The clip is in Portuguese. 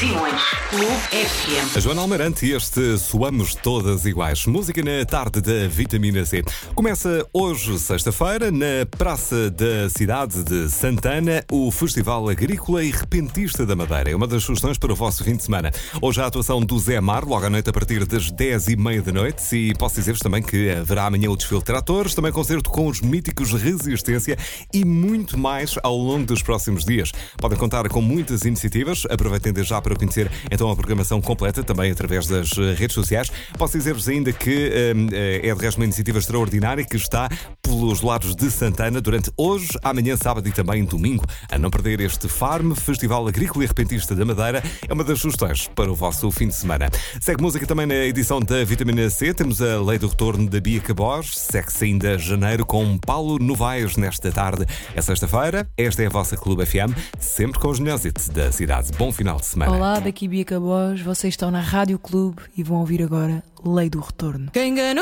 Simões, Clube FM. A Joana Almeirante e este Soamos Todas Iguais. Música na tarde da Vitamina C. Começa hoje, sexta-feira, na Praça da Cidade de Santana, o Festival Agrícola e Repentista da Madeira. É uma das sugestões para o vosso fim de semana. Hoje a atuação do Zé Mar, logo à noite a partir das 10h30 da noite. E posso dizer-vos também que haverá amanhã o desfile de tratores, também concerto com os míticos Resistência e muito mais ao longo dos próximos dias. Podem contar com muitas iniciativas. Aproveitem desde já para conhecer então a programação completa, também através das redes sociais. Posso dizer-vos ainda que é de resto uma iniciativa extraordinária que está pelos lados de Santana durante hoje, amanhã, sábado e também domingo. A não perder este FARM, Festival Agrícola e Repentista da Madeira, é uma das sugestões para o vosso fim de semana. Segue música também na edição da Vitamina C. Temos a Lei do Retorno da Bia Cabós. Segue-se ainda janeiro com Paulo Novaes nesta tarde. É sexta-feira, esta é a vossa Clube FM, sempre com os melhores hits da cidade. Bom final de semana. Olá, daqui Bia Cabós, vocês estão na Rádio Clube e vão ouvir agora Lei do Retorno. Quem enganou